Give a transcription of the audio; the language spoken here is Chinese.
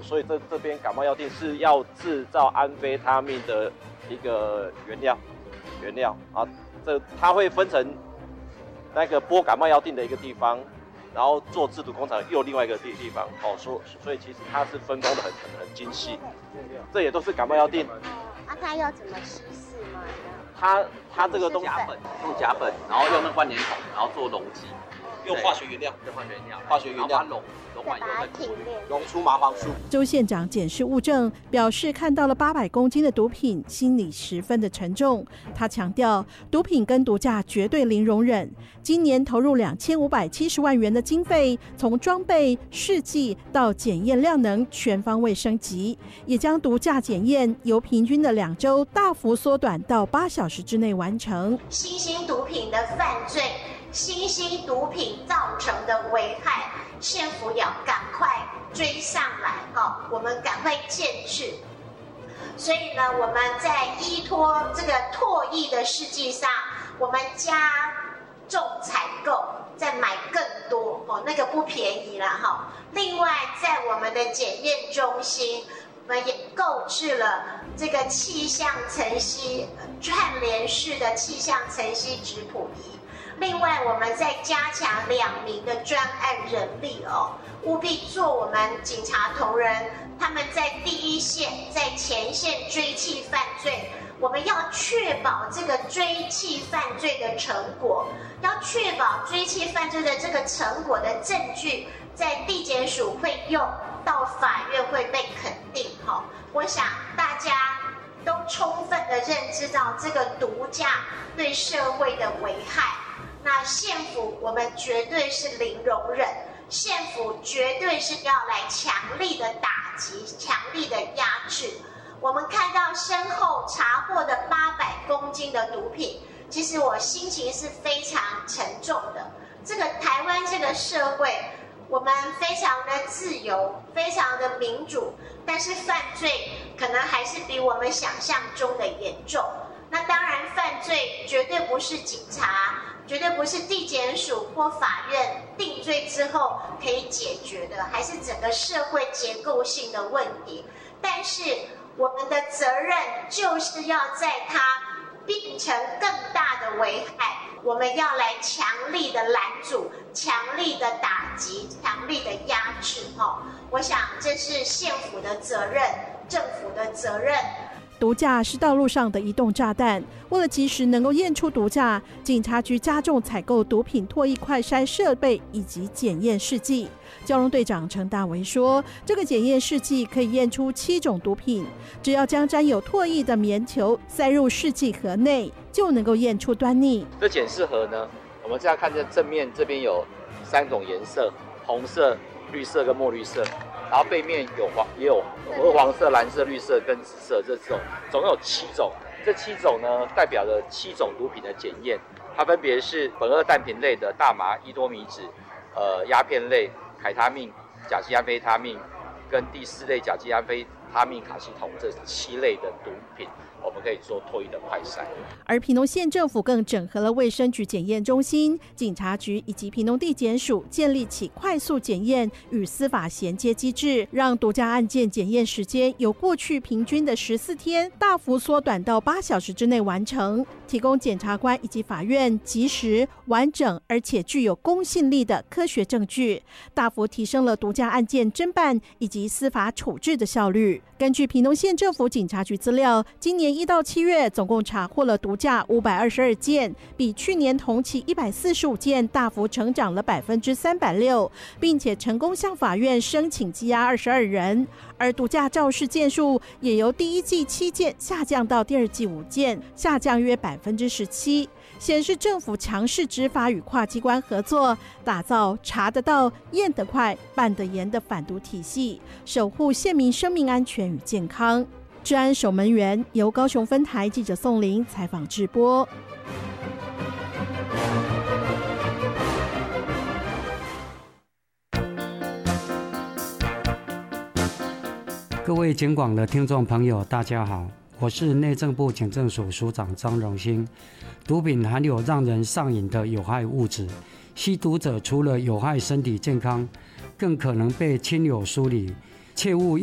所以这边感冒药店是要制造安非他命的一个原料啊，它会分成那个播感冒药定的一个地方，然后做制毒工厂又另外一个地方哦，所以其实它是分工的很精细，这也都是感冒药定。 它要怎么稀释吗？ 它这个东西用甲苯，然后用那万年桶，然后做溶剂， 用化学原料， 溶完以后再提炼， 溶出麻黄素。 周县长检视物证，表示看到了800公斤的毒品，心里十分的沉重。他强调，毒品跟毒驾绝对零容忍。今年投入2570万元的经费，从装备、试剂到检验量能全方位升级，也将毒驾检验由平均的2周大幅缩短到8小时之内完成。 新兴毒品的犯罪，新兴毒品造成的危害，县府要赶快追上来，我们赶快建制。所以呢，我们在依托这个唾液的试剂上，我们加重采购，再买更多，那个不便宜啦。另外，在我们的检验中心，我们也购置了这个气象层析串联式的气象层析质谱仪。另外，我们再加强2名的专案人力务必做我们警察同仁，他们在第一线、在前线追缉犯罪，我们要确保这个追缉犯罪的成果，要确保追缉犯罪的这个成果的证据，在地检署会用，到法院会被肯定。我想大家都充分的认知到这个毒驾对社会的危害。那县府我们绝对是零容忍，县府绝对是要来强力的打击、强力的压制。我们看到身后查获的800公斤的毒品，其实我心情是非常沉重的。这个台湾这个社会，我们非常的自由，非常的民主，但是犯罪可能还是比我们想象中的严重。那当然，犯罪绝对不是警察，绝对不是地检署或法院定罪之后可以解决的，还是整个社会结构性的问题。但是我们的责任就是要在它变成更大的危害，我们要来强力的拦阻、强力的打击、强力的压制。我想这是县府的责任，政府的责任。 毒驾是道路上的移动炸弹，为了及时能够验出毒驾，警察局加重采购毒品唾液快筛设备以及检验试剂。交通队长陈大为说，这个检验试剂可以验出7种毒品，只要将沾有唾液的棉球塞入试剂盒内，就能够验出端倪。 这检视盒呢，我们这样看见正面这边有3种颜色，红色、绿色跟墨绿色。然后背面也有鹅黄色、蓝色、绿色跟紫色这种，总共有7种。这7种呢，代表了7种毒品的检验，它分别是苯二氮平类的大麻、伊多米酯、鸦片类、凯他命、甲基安非他命，跟第4类甲基安非他命卡西酮，这7类的毒品。我们可以做唾液的快筛。 而屏东县政府更整合了卫生局检验中心、警察局以及屏东地检署，建立起快速检验与司法衔接机制，让毒驾案件检验时间由过去平均的14天大幅缩短到8小时之内完成，提供检察官以及法院及时、完整而且具有公信力的科学证据，大幅提升了毒驾案件侦办以及司法处置的效率。根据屏东县政府警察局资料，今年1到7月总共查获了毒驾522件，比去年同期145件大幅成长了360%，并且成功向法院申请羁押22人。而毒驾肇事件数也由第一季7件下降到第二季5件，下降约17%，显示政府强势执法与跨机关合作，打造查得到、验得快、办得严的反毒体系，守护县民生命安全与健康。治安守门员由高雄分台记者宋玲采访直播。 各位警广的听众朋友大家好，我是内政部警政署署长张荣兴。毒品含有让人上瘾的有害物质，吸毒者除了有害身体健康，更可能被亲友疏离，切勿